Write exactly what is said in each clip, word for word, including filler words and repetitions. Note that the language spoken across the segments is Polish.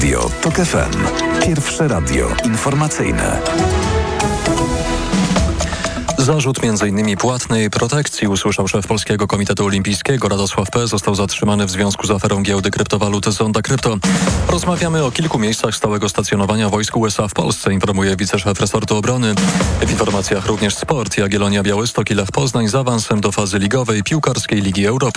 Radio TOK F M. Pierwsze radio informacyjne. Zarzut między innymi płatnej protekcji usłyszał szef Polskiego Komitetu Olimpijskiego. Radosław P. został zatrzymany w związku z aferą giełdy kryptowalut Zonda Krypto. Rozmawiamy o kilku miejscach stałego stacjonowania wojsk U S A w Polsce, informuje wiceszef resortu obrony. W informacjach również sport. Jagiellonia Białystok i Lech Poznań z awansem do fazy ligowej piłkarskiej Ligi Europy.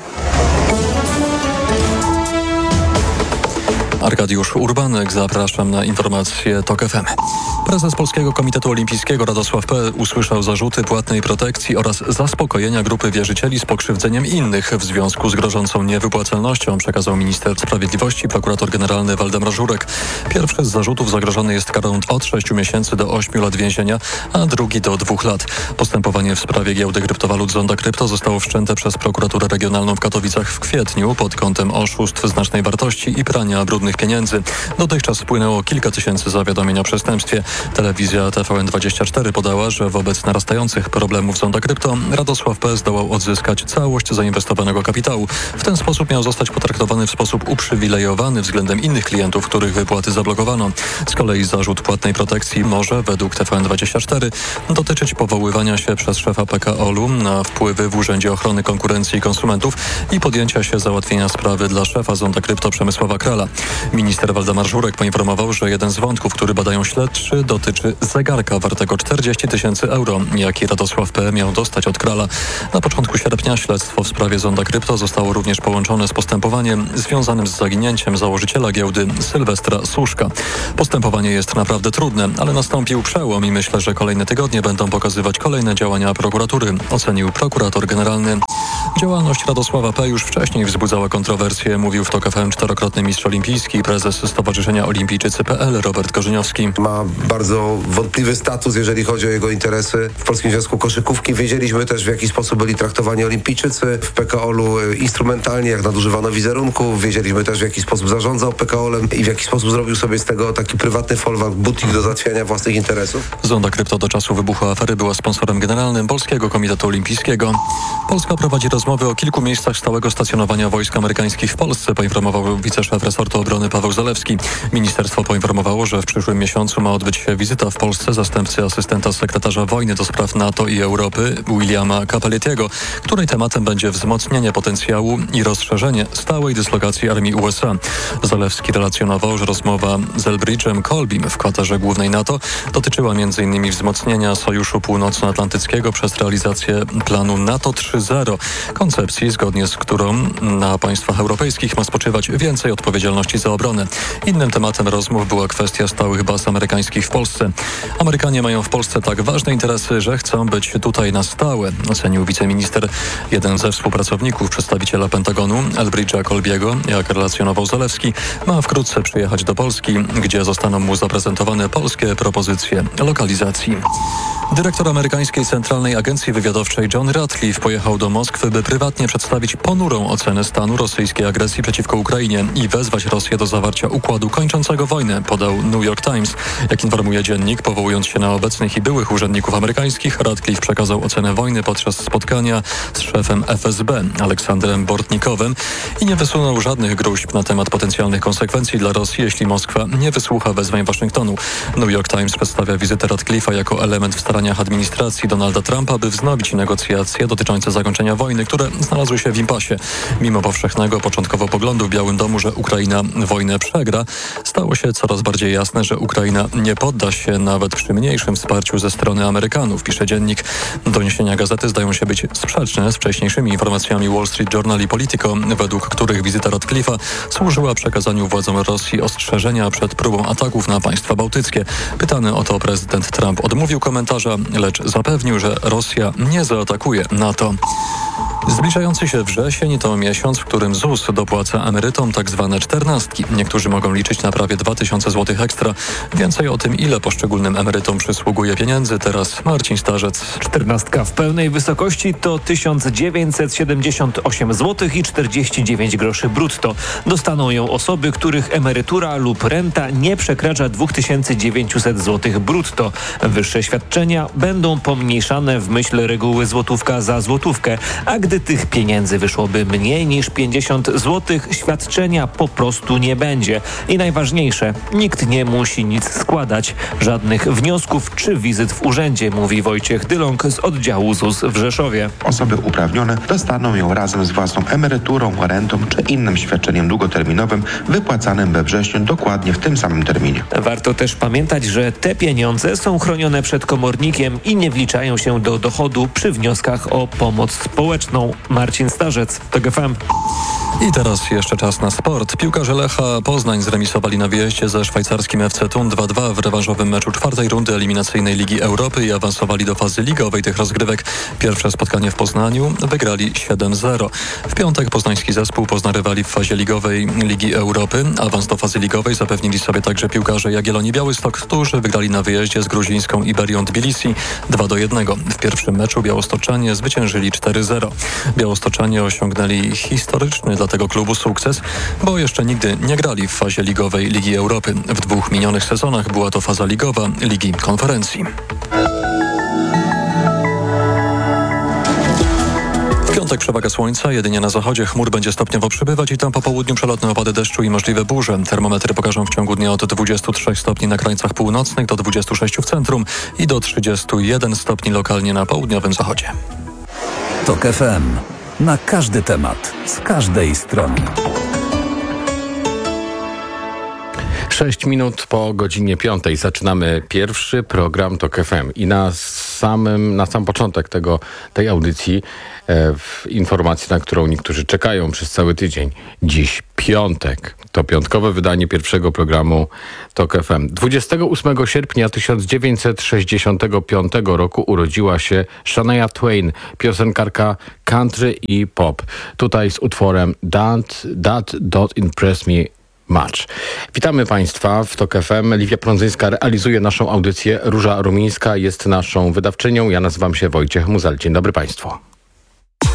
Arkadiusz Urbanek, zapraszam na informacje TOK F M. Prezes Polskiego Komitetu Olimpijskiego Radosław P. usłyszał zarzuty płatnej protekcji oraz zaspokojenia grupy wierzycieli z pokrzywdzeniem innych w związku z grożącą niewypłacalnością, przekazał minister sprawiedliwości prokurator generalny Waldemar Żurek. Pierwszy z zarzutów zagrożony jest karą od sześciu miesięcy do ośmiu lat więzienia, a drugi do dwóch lat. Postępowanie w sprawie giełdy kryptowalut Zonda Krypto zostało wszczęte przez prokuraturę regionalną w Katowicach w kwietniu pod kątem oszustw znacznej wartości i prania brudnych pieniędzy. Dotychczas wpłynęło kilka tysięcy zawiadomień o przestępstwie. Telewizja T V N dwadzieścia cztery podała, że wobec narastających problemów Zonda Krypto Radosław P. zdołał odzyskać całość zainwestowanego kapitału. W ten sposób miał zostać potraktowany w sposób uprzywilejowany względem innych klientów, których wypłaty zablokowano. Z kolei zarzut płatnej protekcji może, według T V N dwadzieścia cztery, dotyczyć powoływania się przez szefa P K O L u na wpływy w Urzędzie Ochrony Konkurencji i Konsumentów i podjęcia się załatwienia sprawy dla szefa Zonda Krypto Przemysława Krala. Minister Waldemar Żurek poinformował, że jeden z wątków, który badają śledczy, dotyczy zegarka wartego czterdzieści tysięcy euro, jaki Radosław P. miał dostać od Krala. Na początku sierpnia śledztwo w sprawie Zonda Krypto zostało również połączone z postępowaniem związanym z zaginięciem założyciela giełdy Sylwestra Suszka. Postępowanie jest naprawdę trudne, ale nastąpił przełom i myślę, że kolejne tygodnie będą pokazywać kolejne działania prokuratury, ocenił prokurator generalny. Działalność Radosława P. już wcześniej wzbudzała kontrowersje, mówił w TOK F M czterokrotny mistrz olimpijski, prezes Stowarzyszenia Olimpijczycy kropka p l Robert Korzeniowski. Ma bardzo wątpliwy status, jeżeli chodzi o jego interesy w Polskim Związku Koszykówki. Wiedzieliśmy też, w jaki sposób byli traktowani olimpijczycy w P K O L u instrumentalnie, jak nadużywano wizerunku. Wiedzieliśmy też, w jaki sposób zarządzał P K O L-em i w jaki sposób zrobił sobie z tego taki prywatny folwark, butik do załatwiania własnych interesów. Zonda Krypto do czasu wybuchu afery była sponsorem generalnym Polskiego Komitetu Olimpijskiego. Polska prowadzi rozmowy o kilku miejscach stałego stacjonowania wojsk amerykańskich w Polsce, poinformował wiceszef resortu obrony Paweł Zalewski. Ministerstwo poinformowało, że w przyszłym miesiącu ma odbyć się wizyta w Polsce zastępcy asystenta sekretarza wojny do spraw NATO i Europy Williama Capelletiego, której tematem będzie wzmocnienie potencjału i rozszerzenie stałej dyslokacji armii U S A. Zalewski relacjonował, że rozmowa z Elbridge'em Colbym w kwaterze głównej NATO dotyczyła między innymi wzmocnienia Sojuszu Północnoatlantyckiego przez realizację planu NATO trzy zero, koncepcji, zgodnie z którą na państwach europejskich ma spoczywać więcej odpowiedzialności za obronę. Innym tematem rozmów była kwestia stałych baz amerykańskich w Polsce. Amerykanie mają w Polsce tak ważne interesy, że chcą być tutaj na stałe, ocenił wiceminister. Jeden ze współpracowników przedstawiciela Pentagonu, Elbridge'a Colby'ego, jak relacjonował Zalewski, ma wkrótce przyjechać do Polski, gdzie zostaną mu zaprezentowane polskie propozycje lokalizacji. Dyrektor amerykańskiej Centralnej Agencji Wywiadowczej John Ratcliffe pojechał do Moskwy, by prywatnie przedstawić ponurą ocenę stanu rosyjskiej agresji przeciwko Ukrainie i wezwać Rosję do zawarcia układu kończącego wojnę, podał New York Times. Jak informuje dziennik, powołując się na obecnych i byłych urzędników amerykańskich, Ratcliffe przekazał ocenę wojny podczas spotkania z szefem F S B Aleksandrem Bortnikowem i nie wysunął żadnych gróźb na temat potencjalnych konsekwencji dla Rosji, jeśli Moskwa nie wysłucha wezwań Waszyngtonu. New York Times przedstawia wizytę Ratcliffe'a jako element w staraniach administracji Donalda Trumpa, by wznowić negocjacje dotyczące zakończenia wojny, które znalazły się w impasie. Mimo powszechnego początkowo poglądu w Białym Domu, że Ukraina wojnę przegra, stało się coraz bardziej jasne, że Ukraina nie podda się nawet przy mniejszym wsparciu ze strony Amerykanów, pisze dziennik. Doniesienia gazety zdają się być sprzeczne z wcześniejszymi informacjami Wall Street Journal i Politico, według których wizyta Ratcliffe'a służyła przekazaniu władzom Rosji ostrzeżenia przed próbą ataków na państwa bałtyckie. Pytany o to prezydent Trump odmówił komentarza, lecz zapewnił, że Rosja nie zaatakuje NATO. Zbliżający się wrzesień to miesiąc, w którym Z U S dopłaca emerytom tak zwane czternastki. Niektórzy mogą liczyć na prawie dwa tysiące złotych ekstra. Więcej o tym, ile poszczególnym emerytom przysługuje pieniędzy, teraz Marcin Starzec. Czternastka w pełnej wysokości to tysiąc dziewięćset siedemdziesiąt osiem złotych i czterdzieści dziewięć groszy brutto. Dostaną ją osoby, których emerytura lub renta nie przekracza dwa tysiące dziewięćset złotych brutto. Wyższe świadczenia będą pomniejszane w myśl reguły złotówka za złotówkę, a gdy Gdy tych pieniędzy wyszłoby mniej niż pięćdziesiąt złotych, świadczenia po prostu nie będzie. I najważniejsze, nikt nie musi nic składać, żadnych wniosków czy wizyt w urzędzie, mówi Wojciech Dyląg z oddziału Z U S w Rzeszowie. Osoby uprawnione dostaną ją razem z własną emeryturą, rentą czy innym świadczeniem długoterminowym wypłacanym we wrześniu dokładnie w tym samym terminie. Warto też pamiętać, że te pieniądze są chronione przed komornikiem i nie wliczają się do dochodu przy wnioskach o pomoc społeczną. Marcin Starzec, T G F M. I teraz jeszcze czas na sport. Piłkarze Lecha Poznań zremisowali na wyjeździe ze szwajcarskim F C Thun dwa dwa w rewanżowym meczu czwartej rundy eliminacyjnej Ligi Europy i awansowali do fazy ligowej tych rozgrywek. Pierwsze spotkanie w Poznaniu wygrali siedem zero. W piątek poznański zespół pozna rywali w fazie ligowej Ligi Europy. Awans do fazy ligowej zapewnili sobie także piłkarze Jagiellonii Białystok, którzy wygrali na wyjeździe z gruzińską Iberią Tbilisi dwa do jednego. W pierwszym meczu białostoczanie zwyciężyli cztery zero. Białostoczanie osiągnęli historyczny dla tego klubu sukces, bo jeszcze nigdy nie grali w fazie ligowej Ligi Europy. W dwóch minionych sezonach była to faza ligowa Ligi Konferencji. W piątek przewaga słońca, jedynie na zachodzie chmur będzie stopniowo przybywać i tam po południu przelotne opady deszczu i możliwe burze. Termometry pokażą w ciągu dnia od dwudziestu trzech stopni na krańcach północnych do dwudziestu sześciu w centrum i do trzydziestu jeden stopni lokalnie na południowym zachodzie. TOK F M. Na każdy temat, z każdej strony. Sześć minut po godzinie piątej zaczynamy pierwszy program TOK F M i na samym, na sam początek tego, tej audycji e, w informacji, na którą niektórzy czekają przez cały tydzień. Dziś piątek. To piątkowe wydanie pierwszego programu TOK F M. dwudziestego ósmego sierpnia tysiąc dziewięćset sześćdziesiątego piątego roku urodziła się Shania Twain, piosenkarka country i pop. Tutaj z utworem That, That Don't Impress Me Much. Witamy Państwa w TOK F M. Liwia Prądzyńska realizuje naszą audycję. Róża Rumińska jest naszą wydawczynią. Ja nazywam się Wojciech Muzel. Dzień dobry Państwu.